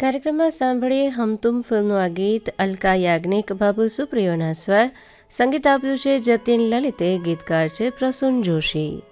કાર્યક્રમમાં સાંભળીએ હમ તુમ ફિલ્મનું આ ગીત. અલકા યાજ્ઞિક, બાબુલ સુપ્રિયોના સ્વર. સંગીત આપ્યું છે જતીન લલિતે, ગીતકાર છે પ્રસૂન જોશી.